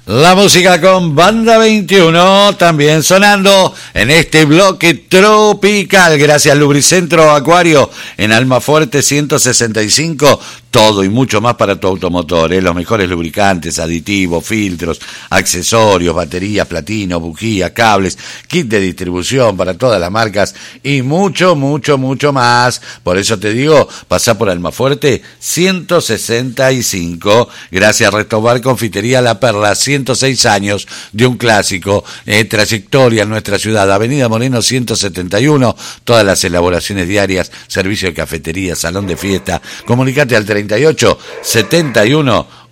La música con Banda 21, también sonando en este bloque tropical, gracias Lubricentro Acuario en Almafuerte 165, todo y mucho más para tu automotor, los mejores lubricantes, aditivos, filtros, accesorios, baterías, platino, bujías, cables, kit de distribución para todas las marcas y mucho, mucho, mucho más. Por eso te digo, pasá por Almafuerte 165, gracias Restobar Confitería La Perla, 106 años de un clásico, trayectoria en nuestra ciudad, Avenida Moreno 171, todas las elaboraciones diarias, servicio de cafetería, salón de fiesta, comunicate al 38 71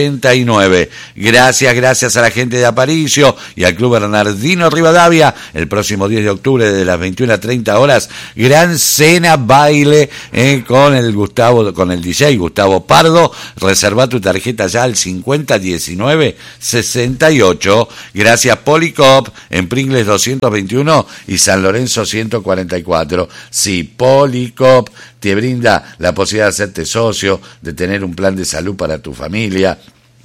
89. Gracias a la gente de Aparicio y al Club Bernardino Rivadavia. El próximo 10 de octubre de las 21 a 30 horas, gran cena baile con el DJ Gustavo Pardo. Reserva tu tarjeta ya al 5019 68. Gracias Policop en Pringles 221 y San Lorenzo 144. Sí, Policop te brinda la posibilidad de hacerte socio, de tener un plan de salud para tu familia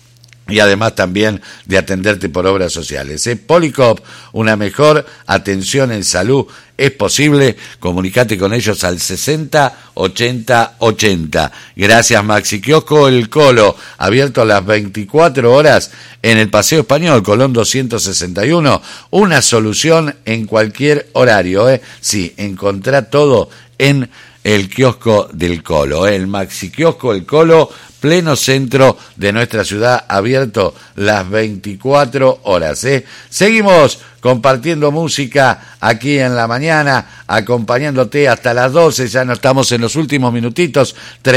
y además también de atenderte por obras sociales. Policop, una mejor atención en salud es posible. Comunicate con ellos al 60 80 80. Gracias Maxi Kiosco El Colo, abierto a las 24 horas en el Paseo Español, Colón 261. Una solución en cualquier horario. Sí, encontrá todo en el kiosco del Colo, el Maxi Kiosco El Colo, pleno centro de nuestra ciudad, abierto las 24 horas. Seguimos compartiendo música aquí en la mañana, acompañándote hasta las 12, ya no estamos en los últimos minutitos,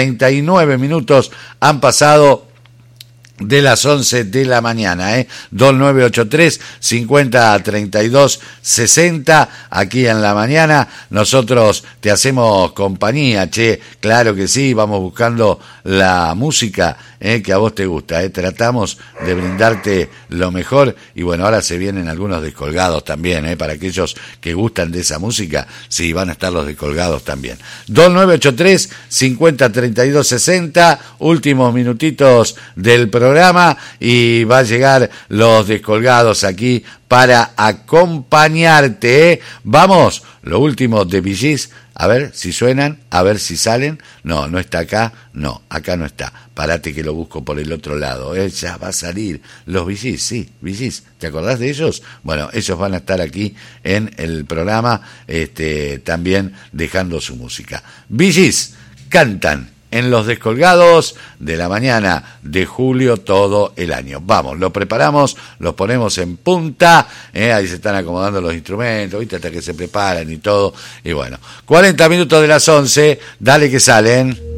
39 minutos han pasado de las 11 de la mañana, 2983 50 32 60, aquí en la mañana nosotros te hacemos compañía, claro que sí, vamos buscando la música que a vos te gusta, tratamos de brindarte lo mejor y bueno, ahora se vienen algunos descolgados también, para aquellos que gustan de esa música, sí, van a estar los descolgados también. 2983 50 32 60, últimos minutitos del programa y va a llegar los descolgados aquí para acompañarte. Vamos, lo último de Bee Gees, a ver si suenan, a ver si salen. No está acá, no, acá no está. Parate que lo busco por el otro lado. Ya va a salir los Bee Gees, sí, Bee Gees. ¿Te acordás de ellos? Bueno, ellos van a estar aquí en el programa, también dejando su música. Bee Gees cantan en los descolgados de la mañana de julio todo el año. Vamos, lo preparamos, los ponemos en punta, ahí se están acomodando los instrumentos, ¿viste? Hasta que se preparan y todo. Y bueno, 40 minutos de las 11, dale que salen.